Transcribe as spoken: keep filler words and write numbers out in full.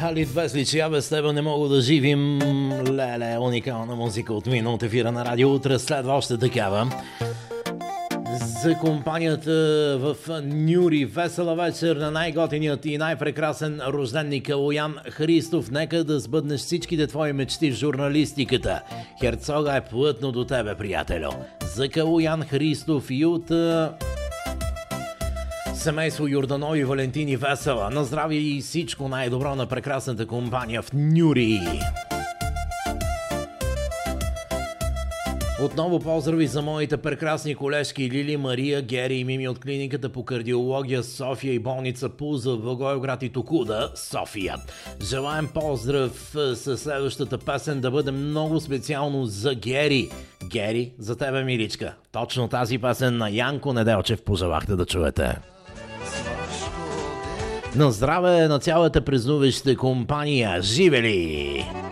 Халид Веслич, я без тебе не мога да живим. Леле, уникална музика от мина от ефира на Радио Утре, следва още такава. За компанията в Нюри. Весела вечер на най-готиният и най-прекрасен рожден Калоян Христов. Нека да сбъднеш всичките твои мечти в журналистиката. Херцога е плътно до тебе, приятелю. За Калоян Христов и от семейство Йорданови, Валентини, Весела. На здраве и всичко най-добро на прекрасната компания в Нюри. Отново поздрави за моите прекрасни колежки Лили, Мария, Гери и Мими от клиниката по кардиология София и болница Пулза в Благоевград и Токуда, София. Желаем поздрав с следващата песен да бъде много специално за Гери. Гери, за тебе, миличка. Точно тази песен на Янко Неделчев пожелахте да чуете. На здраве на цялата празнуваща компания. Живели!